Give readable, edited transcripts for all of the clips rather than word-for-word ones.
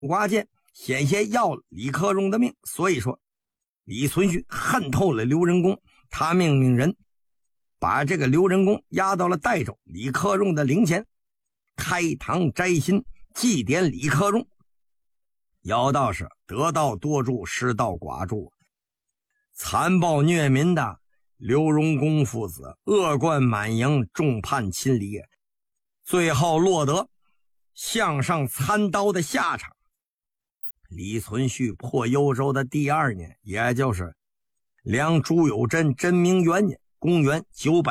挂剑险些要了李克用的命。所以说李存勖恨透了刘仁恭，他命令人把这个刘仁恭押到了代州李克用的陵前，开堂摘心，祭奠李克用。要道是得道多助，失道寡助，残暴虐民的刘荣恭父子恶贯满盈，众叛亲离，最后落得项上参刀的下场。李存勖破幽州的第2年，也就是梁朱友贞真明元年，公元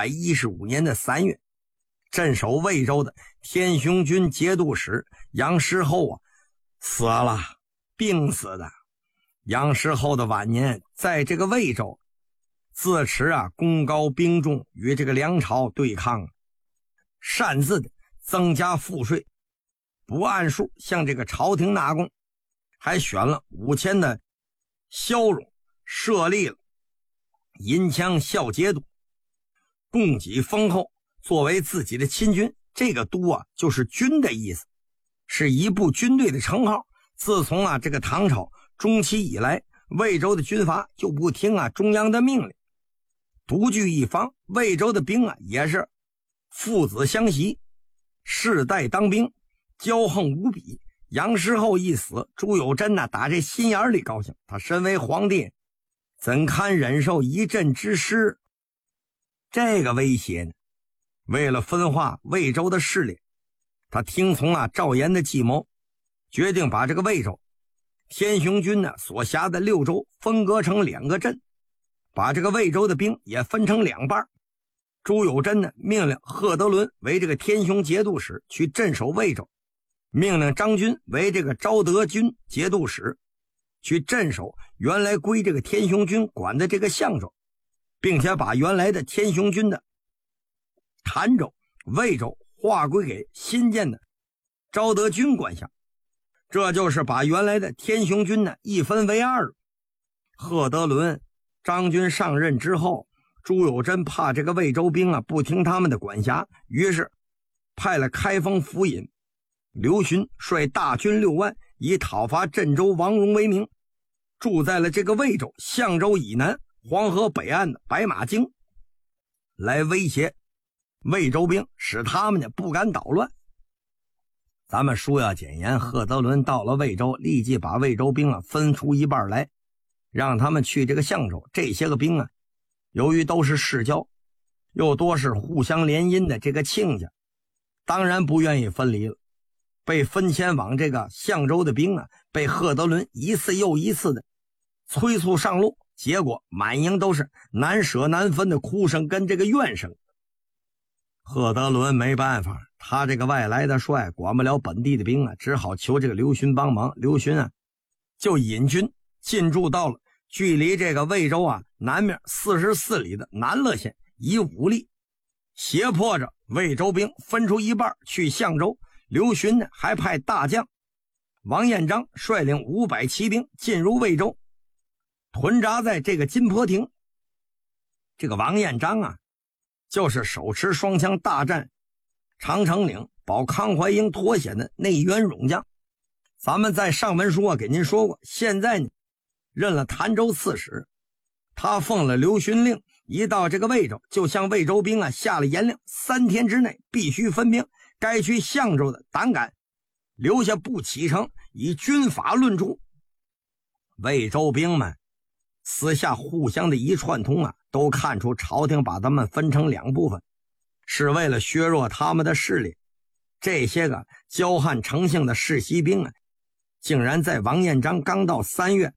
915年的3月，镇守魏州的天雄军节度使杨师厚死了，病死的。杨师厚的晚年在这个魏州自持功高兵重，与这个梁朝对抗，擅自的增加赋税，不按数向这个朝廷纳贡，还选了5000的骁戎，设立了银枪校节度，供给丰厚，作为自己的亲军。这个都就是军的意思，是一部军队的称号。自从这个唐朝中期以来，魏州的军阀就不听中央的命令，独据一方。魏州的兵也是父子相袭，世代当兵，骄横无比。杨师厚一死，朱友贞打这心眼里高兴，他身为皇帝，怎堪忍受一阵之师这个威胁呢？为了分化魏州的势力，他听从赵岩的计谋，决定把这个魏州天雄军所辖的6州分割成2个镇，把这个魏州的兵也分成2半。朱友贞命令贺德伦为这个天雄节度使去镇守魏州，命令张军为这个昭德军节度使去镇守原来归这个天雄军管的这个相州，并且把原来的天雄军的潭州、魏州划归给新建的昭德军管辖。这就是把原来的天雄军一分为2了。贺德伦、张军上任之后，朱友贞怕这个魏州兵不听他们的管辖，于是派了开封府尹刘询率大军6万，以讨伐镇州王荣为名，住在了这个魏州象州以南黄河北岸的白马京，来威胁魏州兵，使他们不敢捣乱。咱们书要简言，贺德伦到了魏州，立即把魏州兵分出一半来，让他们去这个象州。这些个兵由于都是世交，又多是互相联姻的这个亲家，当然不愿意分离了。被分迁往这个象州的兵被贺德伦一次又一次的催促上路，结果满营都是难舍难分的哭声跟这个怨声。贺德伦没办法，他这个外来的帅管不了本地的兵只好求这个刘询帮忙。刘询就引军进驻到了距离这个魏州南面44里的南乐县，以武力胁迫着魏州兵分出一半去象州。刘询还派大将王彦章率领500骑兵进入魏州，屯扎在这个金坡亭。这个王彦章就是手持双枪大战长城岭保康怀英脱险的内援勇将。咱们在上文书给您说过，现在任了潭州刺史。他奉了刘询令，一到这个魏州就向魏州兵下了严令，3天之内必须分兵，该去象州的胆敢留下不启程，以军法论处。魏州兵们私下互相的一串通都看出朝廷把他们分成2部分，是为了削弱他们的势力。这些个骄悍成性的世袭兵竟然在王彦章刚到3月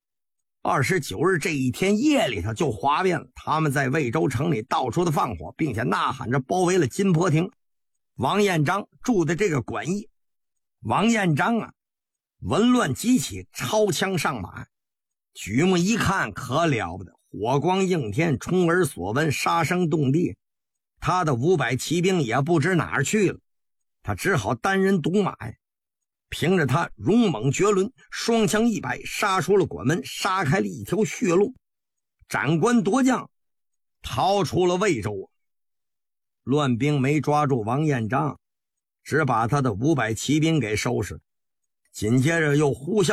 29日这一天夜里头就哗变了。他们在魏州城里到处的放火，并且呐喊着包围了金坡亭。王彦章住的这个馆驿，王彦章闻乱即起，抄枪上马，举目一看可了不得，火光映天，充耳所闻，杀声动地。他的500骑兵也不知哪儿去了，他只好单人独马凭着他勇猛绝伦，双枪一摆，杀出了馆门，杀开了一条血路，斩官夺将，逃出了魏州。乱兵没抓住王彦章，只把他的500骑兵给收拾。 紧接着又呼啸